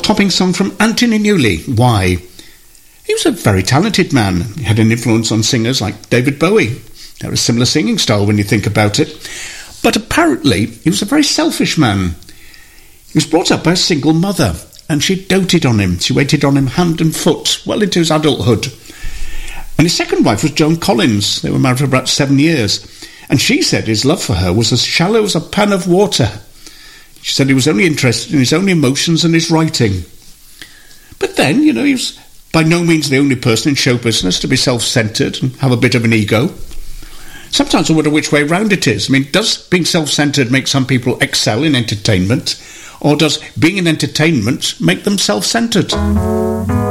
chart-topping song from Anthony Newley, Why? He was a very talented man. He had an influence on singers like David Bowie. They had a similar singing style when you think about it. But apparently, he was a very selfish man. He was brought up by a single mother, and she doted on him. She waited on him hand and foot, well into his adulthood. And his second wife was Joan Collins. They were married for about 7 years. And she said his love for her was as shallow as a pan of water. She said he was only interested in his own emotions and his writing. But then, he was by no means the only person in show business to be self-centred and have a bit of an ego. Sometimes I wonder which way round it is. I mean, does being self-centred make some people excel in entertainment? Or does being in entertainment make them self-centred?